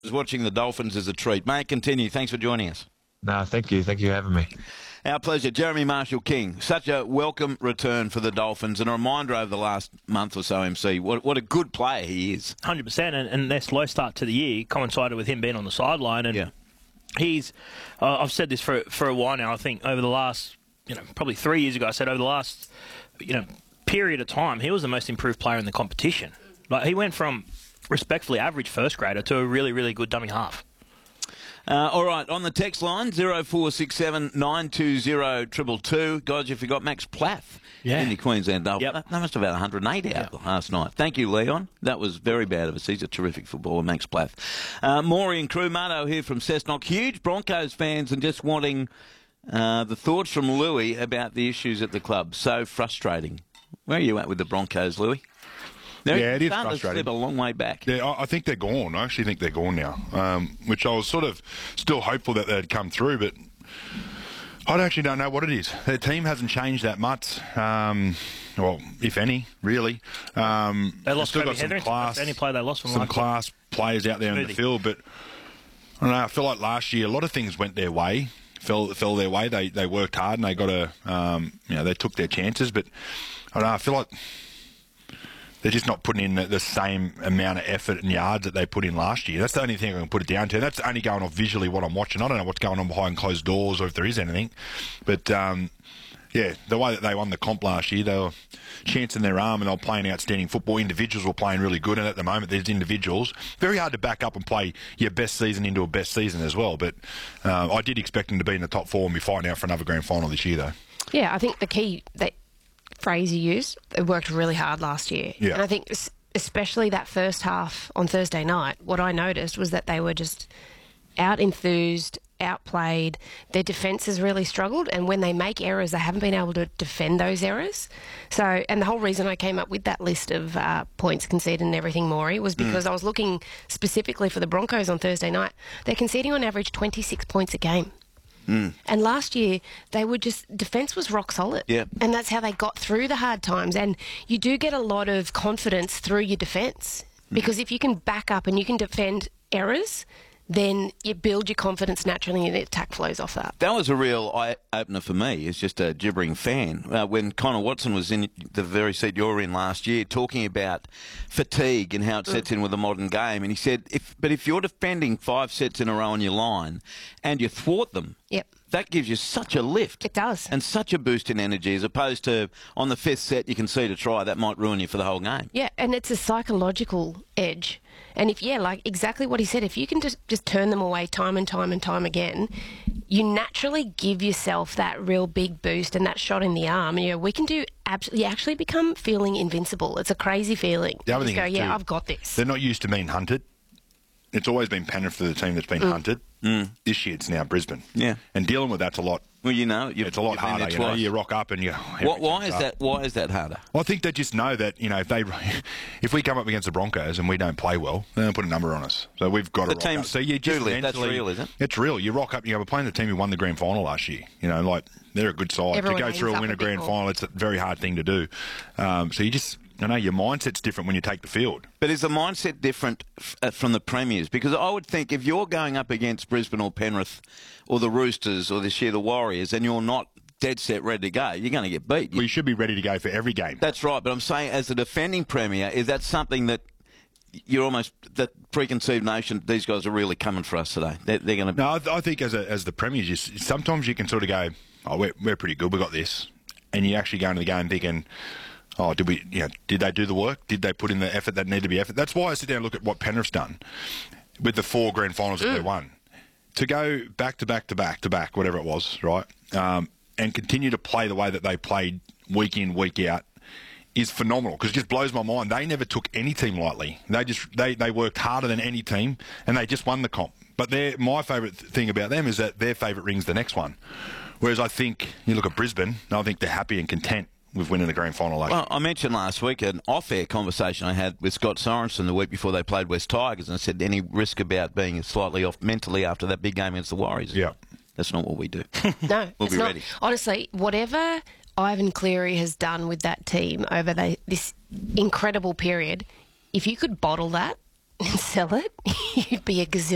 Watching the Dolphins is a treat. May it continue. Thanks for joining us. No, thank you. Thank you for having me. Our pleasure. Jeremy Marshall-King, such a welcome return for the Dolphins and a reminder over the last month or so, MC, what a good player he is. 100%, and their slow start to the year coincided with him being on the sideline. And yeah. He's, I've said this for a while now, I think over the last, probably 3 years ago, I said over the last, period of time, he was the most improved player in the competition. Like, he went from respectfully average first grader to a really, really good dummy half. All right, on the text line, 0467 920 222. Guys, you forgot Max Plath in the Queensland Double. Yep. They must have had 108 out last night. Thank you, Leon. That was very bad of us. He's a terrific footballer, Max Plath. Maury and crew, Marto here from Cessnock. Huge Broncos fans and just wanting the thoughts from Louis about the issues at the club. So frustrating. Where are you at with the Broncos, Louis? It is frustrating. Starting to slip a long way back. Yeah, I think they're gone. I actually think they're gone now, which I was sort of still hopeful that they'd come through, but I actually don't know what it is. Their team hasn't changed that much, well, if any, really. They lost still got some class. Any player they lost from some class players out there in the field, but I don't know. I feel like last year a lot of things went their way. Fell their way. They worked hard and they got they took their chances, but I don't know. I feel like they're just not putting in the same amount of effort and yards that they put in last year. That's the only thing I can put it down to. That's only going off visually what I'm watching. I don't know what's going on behind closed doors or if there is anything. But, the way that they won the comp last year, they were chancing their arm and they were playing outstanding football. Individuals were playing really good, and at the moment there's individuals. Very hard to back up and play your best season into a best season as well. But I did expect them to be in the top four and be fighting out for another grand final this year, though. Yeah, I think the key phrase you used, it worked really hard last year. Yeah. And I think especially that first half on Thursday night, what I noticed was that they were just out-enthused, outplayed. Their defence has really struggled, and when they make errors, they haven't been able to defend those errors. So, and the whole reason I came up with that list of points conceded and everything, Maury, was because I was looking specifically for the Broncos on Thursday night. They're conceding on average 26 points a game. And last year, defence was rock solid. Yep. And that's how they got through the hard times. And you do get a lot of confidence through your defence, because if you can back up and you can defend errors, then you build your confidence naturally and the attack flows off that. That was a real eye-opener for me as just a gibbering fan. When Connor Watson was in the very seat you were in last year, talking about fatigue and how it sets in with the modern game, and he said, if you're defending 5 sets in a row on your line and you thwart them, that gives you such a lift. It does. And such a boost in energy, as opposed to on the 5th set you can see to try. That might ruin you for the whole game. Yeah, and it's a psychological edge. And like exactly what he said, if you can just turn them away time and time and time again, you naturally give yourself that real big boost and that shot in the arm. We can do you actually become feeling invincible. It's a crazy feeling. The other you thing just go, too, I've got this. They're not used to being hunted. It's always been Penrith for the team that's been hunted. This year it's now Brisbane. Yeah. And dealing with that's a lot. Well, it's a lot harder. You rock up and you. Why is that harder? Well, I think they just know that if we come up against the Broncos and we don't play well, they're going to put a number on us. So we've got to rock up. So you just that's real, is it? It's real. You rock up. We're playing the team who won the grand final last year. They're a good side. Everyone to go through and win a grand final, it's a very hard thing to do. So you just. Your mindset's different when you take the field. But is the mindset different from the Premiers? Because I would think if you're going up against Brisbane or Penrith or the Roosters or this year the Warriors and you're not dead set ready to go, you're going to get beat. Well, you should be ready to go for every game. That's right. But I'm saying as a defending Premier, is that something that you're almost that preconceived notion these guys are really coming for us today? They're going to. No, I think as the Premiers, sometimes you can sort of go, we're pretty good, we got this. And you actually go into the game thinking, did they do the work? Did they put in the effort that needed to be effort? That's why I sit down and look at what Penrith's done with the 4 grand finals that they won. To go back to back to back to back, whatever it was, right, and continue to play the way that they played week in, week out is phenomenal, because it just blows my mind. They never took any team lightly. They worked harder than any team, and they just won the comp. But my favourite thing about them is that their favourite ring's the next one. Whereas I think, you look at Brisbane, and I think they're happy and content with winning the grand final last year. Well, I mentioned last week an off-air conversation I had with Scott Sorensen the week before they played West Tigers, and I said, any risk about being slightly off mentally after that big game against the Warriors? Yeah. That's not what we do. No, we'll be ready. Honestly, whatever Ivan Cleary has done with that team over this incredible period, if you could bottle that and sell it, you'd be a gazillion.